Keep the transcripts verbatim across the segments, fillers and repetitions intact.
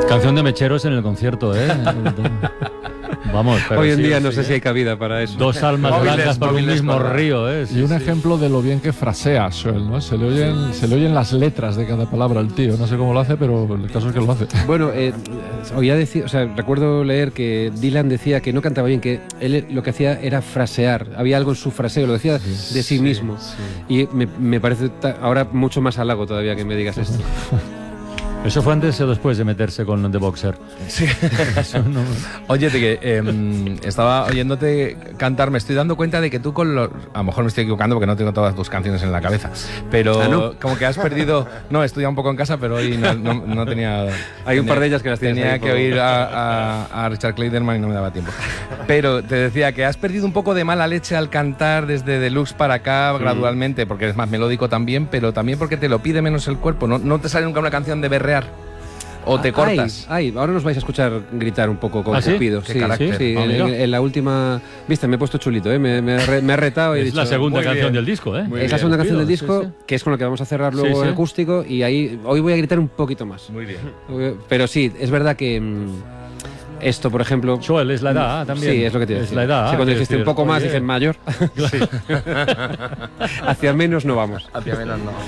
Canción de mecheros en el concierto, ¿eh? Vamos, pero hoy en sí, día no sí, sé ¿eh? si hay cabida para eso. Dos almas Móviles, blancas por un móviles mismo para- río, ¿eh? Sí, Y un sí. ejemplo de lo bien que frasea Joel, ¿no? Se le oyen, se le oyen las letras de cada palabra al tío. No sé cómo lo hace, pero el caso es que lo hace. Bueno, eh, oía decir, o sea, recuerdo leer que Dylan decía que no cantaba bien, que él lo que hacía era frasear. Había algo en su fraseo, lo decía de sí, sí mismo. Sí. Y me, me parece ta- ahora mucho más halago todavía que me digas esto. ¿Eso fue antes o después de meterse con The Boxer? Sí. No... Oye, de que eh, estaba oyéndote cantar, me estoy dando cuenta de que tú con los... A lo mejor me estoy equivocando porque no tengo todas tus canciones en la cabeza, pero ¿Ah, no? como que has perdido... No, he estudiado un poco en casa, pero hoy no, no, no tenía... Hay un tenía, par de ellas que las tienes Tenía ahí, que oír a, a, a Richard Clayderman y no me daba tiempo. Pero te decía que has perdido un poco de mala leche al cantar desde Deluxe para acá mm. gradualmente, porque eres más melódico también, pero también porque te lo pide menos el cuerpo. No, no te sale nunca una canción de berrear. ¿O te cortas? Ay, ay, ahora nos vais a escuchar gritar un poco con ¿Ah, sí? Cupido. ¿Qué Sí, carácter? sí, Ah, en, en, en la última... Viste, me he puesto chulito, ¿eh? me, me, he me he retado y he Es dicho... la segunda canción bien. del disco, ¿eh? Muy es la segunda canción del disco, sí, sí. que es con la que vamos a cerrar luego sí, sí. el acústico, y ahí hoy voy a gritar un poquito más. Muy bien. Pero sí, es verdad que... Mmm, esto, por ejemplo... Joel, es la edad también. Sí, es lo que te Es decía. la edad. Sí, cuando dijiste decir, un poco más, oye. dije mayor. Sí. Hacia menos no vamos. Hacia menos no.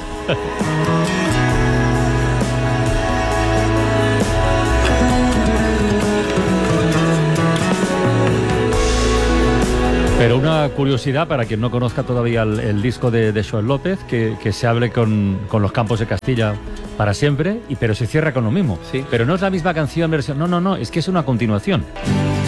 Pero una curiosidad para quien no conozca todavía el, el disco de, de Joel López, que, que se hable con, con los Campos de Castilla para siempre, y pero se cierra con lo mismo. Sí. Pero no es la misma canción, versión. No, no, no, es que es una continuación.